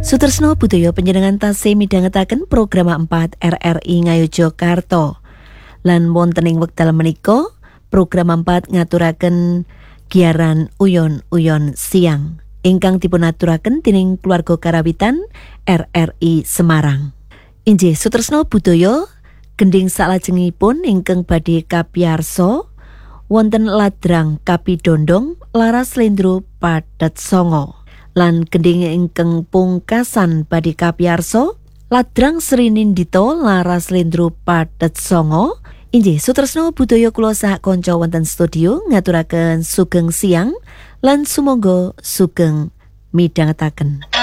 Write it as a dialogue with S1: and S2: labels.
S1: Sutresno budaya panjenengan tasih midhangetaken program 4 RRI Ngayogyakarta. Lan wonten ing wekdal menika program 4 ngaturaken giaran uyon-uyon siang ingkang dipunaturaken dening keluarga karawitan RRI Semarang. Inggih sutresno budaya gending salajengipun ingkang badhe kapiyarsa wonten ladrang kapidondong laras lendro padet songo. Lan gending ingkang pungkasan badhe kapiyarsa ladrang Srinindita laras lendro padet songo. Inggih sutresno budaya kula saha kanca wonten studio ngaturaken sugeng siang lan sumangga sugeng midhangetaken.